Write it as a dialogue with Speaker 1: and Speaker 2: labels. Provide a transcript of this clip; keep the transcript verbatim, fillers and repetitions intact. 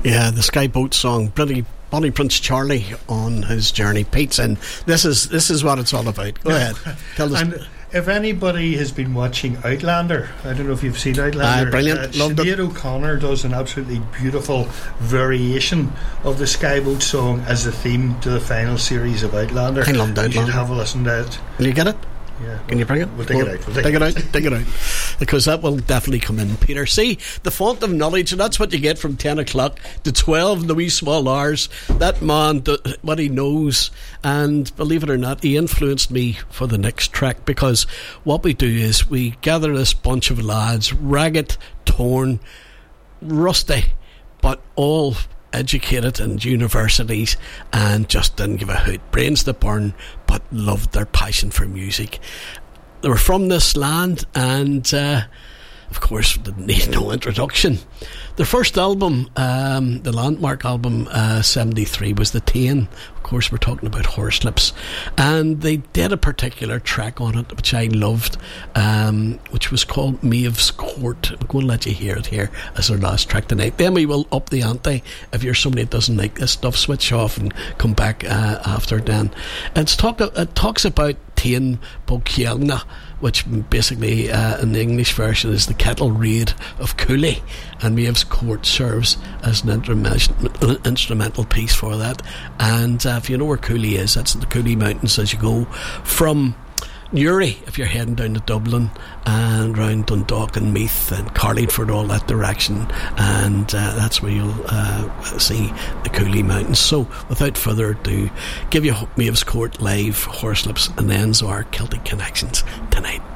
Speaker 1: Yeah, the Skyboat song, bloody Bonnie Prince Charlie on his journey. Pete's in. This is this is what it's all about. Go ahead, tell us.
Speaker 2: And if anybody has been watching Outlander, I don't know if you've seen Outlander.
Speaker 1: Ah, brilliant.
Speaker 2: Uh,
Speaker 1: Loved
Speaker 2: Sinead
Speaker 1: it.
Speaker 2: O'Connor does an absolutely beautiful variation of the Skyboat song as the theme to the final series of Outlander.
Speaker 1: I loved
Speaker 2: You
Speaker 1: Outlander.
Speaker 2: should have a listen to it.
Speaker 1: Will you get it?
Speaker 2: Yeah.
Speaker 1: Can you bring it?
Speaker 2: We'll take it out. We'll
Speaker 1: take, it out. Take it out. Because that will definitely come in, Peter. See, the font of knowledge, and that's what you get from ten o'clock to twelve in the wee small hours. That man, the, what he knows, and believe it or not, he influenced me for the next track, because what we do is we gather this bunch of lads, ragged, torn, rusty, but all educated in universities, and just didn't give a hoot. Brains that burn, but loved their passion for music. They were from this land, and uh, of course didn't need no introduction. Their first album, um, the landmark album, uh, seventy-three, was The Tain. Of course, we're talking about Horslips, and they did a particular track on it which I loved, um, which was called Maeve's Court. I'm going to let you hear it here as our last track tonight. Then we will up the ante. If you're somebody that doesn't like this stuff, switch off and come back uh, after then. It's talk, it talks about Tain Bochielna, which basically uh, in the English version is the kettle reed of Cooley, and Maeve's Court serves as an instrument, instrumental piece for that. And uh, if you know where Cooley is, that's in the Cooley Mountains as you go from Newry, if you're heading down to Dublin, and round Dundalk and Meath and Carlingford, all that direction, and uh, that's where you'll uh, see the Cooley Mountains. So without further ado, give you Maeve's Court live, Horslips, and then our Celtic Connections tonight.